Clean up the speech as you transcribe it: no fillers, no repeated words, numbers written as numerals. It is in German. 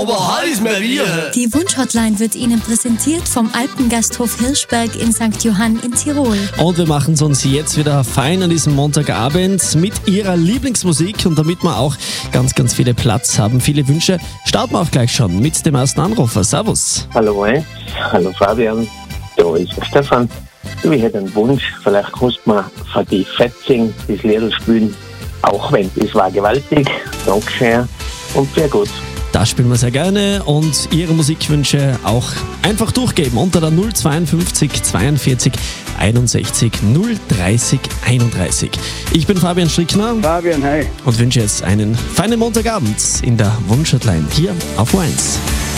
aber heiß Maria. Die Wunschhotline wird Ihnen präsentiert vom Alpengasthof Hirschberg in St. Johann in Tirol. Und wir machen es uns jetzt wieder fein an diesem Montagabend mit Ihrer Lieblingsmusik. Und damit wir auch ganz, ganz viele Platz haben, viele Wünsche, starten wir auch gleich schon mit dem ersten Anrufer. Servus. Hallo, hallo Fabian, da ist der Stefan. Du, ich hätte einen Wunsch, vielleicht kannst du mir für die Fetzing das Lied spielen, auch wenn es war gewaltig. Dankeschön und sehr gut. Das spielen wir sehr gerne und Ihre Musikwünsche auch einfach durchgeben unter der 052 42 61 030 31. Ich bin Fabian Strickner. Fabian, hey. Und wünsche jetzt einen feinen Montagabend in der Wunschhotline hier auf O1.